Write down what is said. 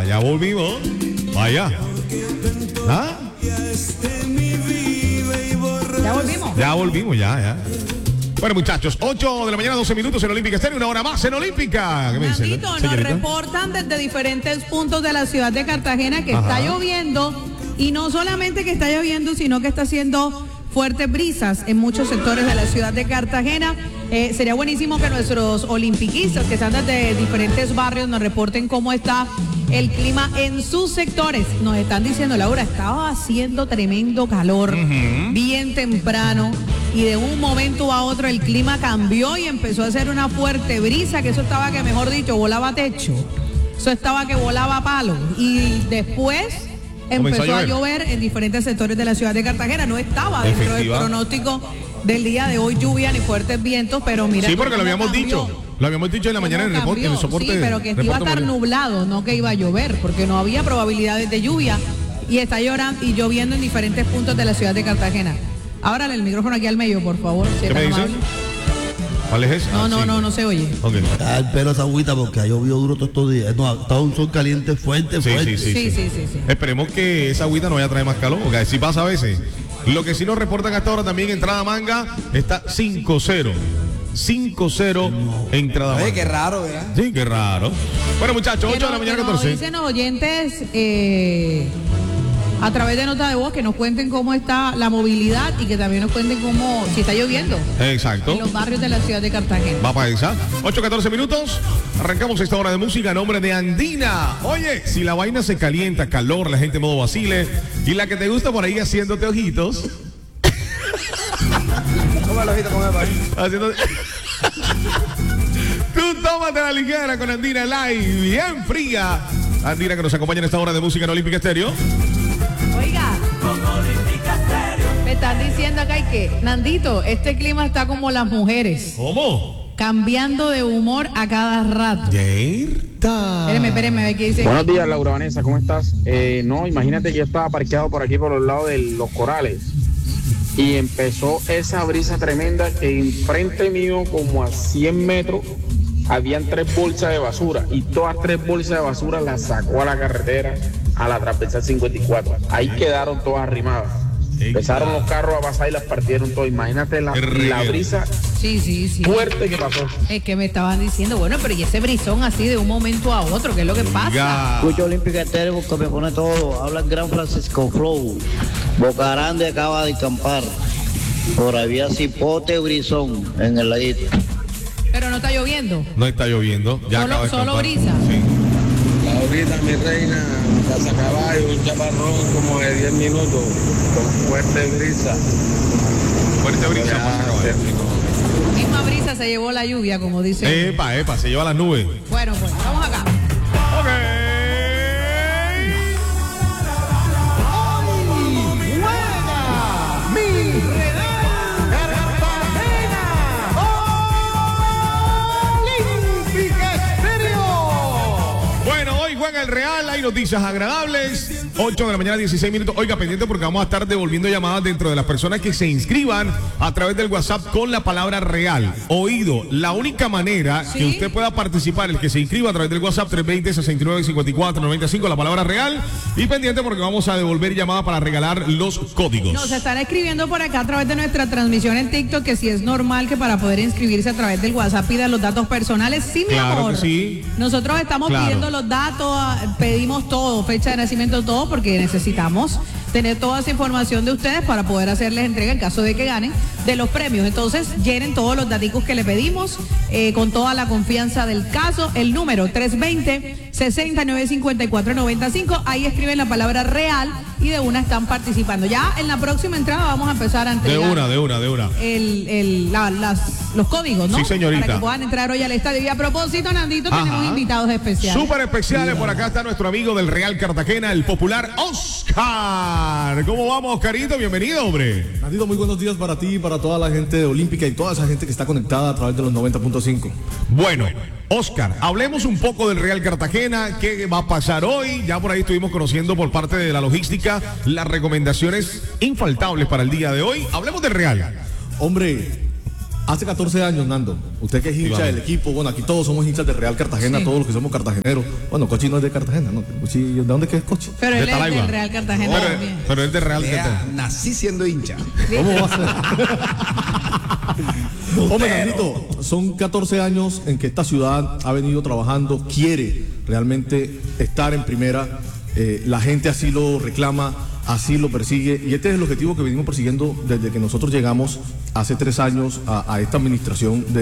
ya volvimos. Vaya. ¿Ah? Ya volvimos, ya. Bueno, muchachos, 8 de la mañana, 12 minutos en Olímpica Estéreo, una hora más en Olímpica. ¿Qué me dice, Nandito, nos reportan desde diferentes puntos de la ciudad de Cartagena que está lloviendo, y no solamente que está lloviendo, sino que está haciendo fuertes brisas en muchos sectores de la ciudad de Cartagena. Sería buenísimo que nuestros olimpiquistas que están desde diferentes barrios nos reporten cómo está el clima en sus sectores. Nos están diciendo, Laura, estaba haciendo tremendo calor bien temprano, y de un momento a otro el clima cambió y empezó a hacer una fuerte brisa, que eso estaba que, mejor dicho, volaba techo. Eso estaba que volaba palo. Y después empezó a llover en diferentes sectores de la ciudad de Cartagena. No estaba dentro del pronóstico del día de hoy lluvia ni fuertes vientos, pero mira. Sí, porque lo habíamos dicho. Lo habíamos dicho en la mañana en el soporte. Sí, pero que iba a estar nublado, no que iba a llover, porque no había probabilidades de lluvia, y está lloviendo en diferentes puntos de la ciudad de Cartagena. Ábrale el micrófono aquí al medio, por favor. ¿Qué me dices? ¿Cuál es ese? No se oye. Okay. Da el pelo esa agüita porque ha llovido duro todos estos días. No, está un sol caliente fuerte. Sí. Esperemos que esa agüita no vaya a traer más calor, porque así pasa a veces. Lo que sí nos reportan hasta ahora también, entrada Manga está 5-0. 5-0 entrada Manga. Oye, qué raro, ¿verdad? Sí, qué raro. Bueno, muchachos, 8 de la mañana, 14. Dicen los oyentes a través de nota de voz que nos cuenten cómo está la movilidad, y que también nos cuenten si está lloviendo. Exacto. En los barrios de la ciudad de Cartagena. Va para esa. 8-14 minutos. Arrancamos esta hora de música a nombre de Andina. Oye, si la vaina se calienta, calor, la gente en modo vacile, y la que te gusta por ahí haciéndote ojitos. ¿Cómo el ojito, cómo haciéndote... Tú tómate la ligera con Andina Live, bien fría. Andina, que nos acompaña en esta hora de música en Olímpica Estéreo. Oiga, me están diciendo acá que, Nandito, este clima está como las mujeres. ¿Cómo? Cambiando de humor a cada rato. Espéreme, a ver qué dice. Buenos días, Laura Vanessa, ¿cómo estás? No, imagínate que yo estaba parqueado por aquí, por los lados de los corales, y empezó esa brisa tremenda que enfrente mío, como a 100 metros, habían 3 bolsas de basura, y todas 3 bolsas de basura las sacó a la carretera, a la transversal 54. Ahí quedaron todas arrimadas. Empezaron los carros a pasar y las partieron todas. Imagínate la brisa fuerte que pasó. Es que me estaban diciendo, bueno, pero y ese brisón así de un momento a otro, ¿qué es lo que pasa? Escucho Olímpica Estéreo porque me pone todo. Habla el gran Francisco Flow. Boca Grande acaba de acampar. Por ahí había cipote brisón en el ladito. Pero no está lloviendo. No está lloviendo. Ya solo brisa. Sí. Ahorita, mi reina, Casa Caballo, un chaparrón como de 10 minutos, con fuerte brisa. Fuerte brisa, Misma brisa se llevó la lluvia, como dice. Epa, se lleva las nubes. Bueno, pues, vamos acá. El Real, hay noticias agradables. 8 de la mañana, 16 minutos. Oiga, pendiente porque vamos a estar devolviendo llamadas dentro de las personas que se inscriban a través del WhatsApp con la palabra Real. Oído, la única manera que usted pueda participar, el que se inscriba a través del WhatsApp 320-69-54-95, la palabra Real. Y pendiente porque vamos a devolver llamadas para regalar los códigos. Nos están escribiendo por acá a través de nuestra transmisión en TikTok que si es normal que para poder inscribirse a través del WhatsApp pidan los datos personales. Sí, mi amor. Que sí. Nosotros estamos pidiendo los datos, pedimos todo, fecha de nacimiento, todo, porque necesitamos tener toda esa información de ustedes para poder hacerles entrega en caso de que ganen de los premios. Entonces llenen todos los daticos que le pedimos con toda la confianza del caso. El número 320-69-54-95, ahí escriben la palabra Real y de una están participando. Ya en la próxima entrada vamos a empezar a entregar de una los códigos, ¿no? Sí, señorita. Para que puedan entrar hoy al estadio. Y a propósito, Nandito, tenemos invitados especiales. Súper especiales. Por acá está nuestro amigo del Real Cartagena, el popular Oscar. ¿Cómo vamos, Oscarito? Bienvenido, hombre. Nandito, muy buenos días para ti y para toda la gente de Olímpica y toda esa gente que está conectada a través de los 90.5. Bueno, Oscar, hablemos un poco del Real Cartagena. ¿Qué va a pasar hoy? Ya por ahí estuvimos conociendo por parte de la logística las recomendaciones infaltables para el día de hoy. Hablemos del Real. Hombre, Hace 14 años, Nando, usted que es hincha del equipo, bueno, aquí todos somos hinchas de Real Cartagena, Sí. todos los que somos cartageneros. Bueno, Cochi no es de Cartagena, ¿no? Cochi, ¿de dónde que es Cochi? Pero él De es del Talaigua. Real Cartagena también. Pero es de Real Cartagena. Nací siendo hincha. ¿Cómo va a ser? Hombre, Nandito, son 14 años en que esta ciudad ha venido trabajando, quiere realmente estar en primera, la gente así lo reclama, así lo persigue, y este es el objetivo que venimos persiguiendo desde que nosotros llegamos hace 3 años a esta administración de